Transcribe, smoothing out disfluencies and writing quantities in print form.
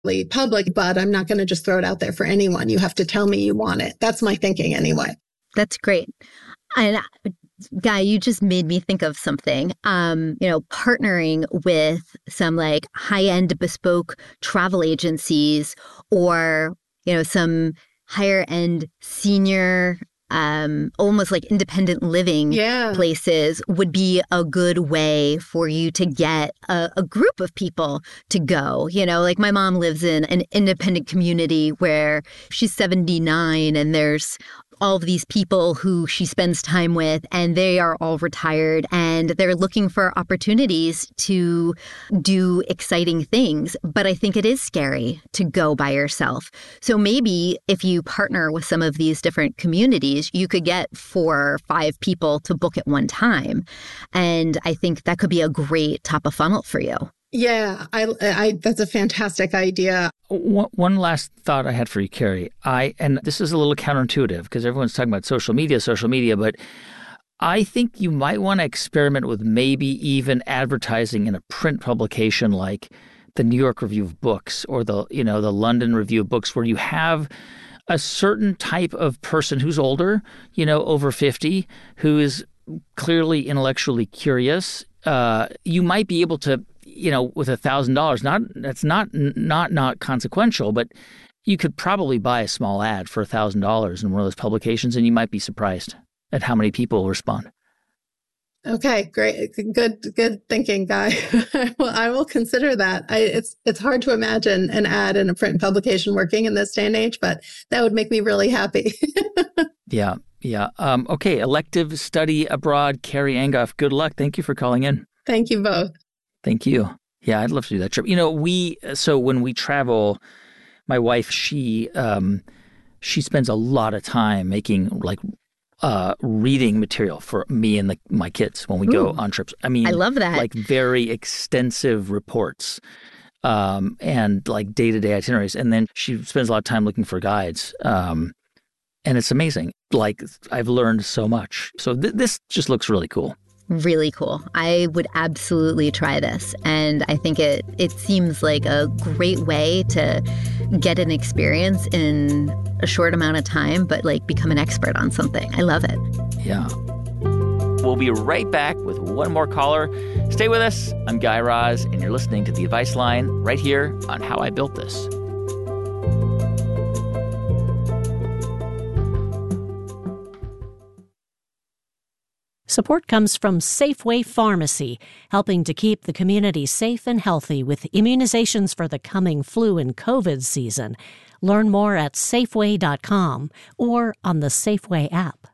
public, but I'm not going to just throw it out there for anyone. You have to tell me you want it. That's my thinking anyway. That's great. And Guy, you just made me think of something, partnering with some like high-end bespoke travel agencies or, some higher end senior almost like independent living places would be a good way for you to get a group of people to go. Like my mom lives in an independent community where she's 79 and there's all of these people who she spends time with, and they are all retired and they're looking for opportunities to do exciting things. But I think it is scary to go by yourself. So maybe if you partner with some of these different communities, you could get 4 or 5 people to book at one time. And I think that could be a great top of funnel for you. Yeah, I that's a fantastic idea. One last thought I had for you, Carrie. And this is a little counterintuitive because everyone's talking about social media, but I think you might want to experiment with maybe even advertising in a print publication like the New York Review of Books or the London Review of Books, where you have a certain type of person who's older, over 50, who is clearly intellectually curious. You might be able to, with $1,000, that's not consequential, but you could probably buy a small ad for $1,000 in one of those publications, and you might be surprised at how many people respond. Okay, great. Good thinking, Guy. Well, I will consider that. It's hard to imagine an ad in a print publication working in this day and age, but that would make me really happy. Yeah. Okay, elective study abroad, Carrie Angoff. Good luck. Thank you for calling in. Thank you both. Thank you. Yeah, I'd love to do that trip. So when we travel, my wife, she spends a lot of time making reading material for me and my kids when we go on trips. I mean, I love that. Like very extensive reports and like day-to-day itineraries. And then she spends a lot of time looking for guides. And it's amazing. Like I've learned so much. So this just looks really cool. Really cool. I would absolutely try this. And I think it seems like a great way to get an experience in a short amount of time, but like become an expert on something. I love it. Yeah. We'll be right back with one more caller. Stay with us. I'm Guy Raz, and you're listening to The Advice Line right here on How I Built This. Support comes from Safeway Pharmacy, helping to keep the community safe and healthy with immunizations for the coming flu and COVID season. Learn more at Safeway.com or on the Safeway app.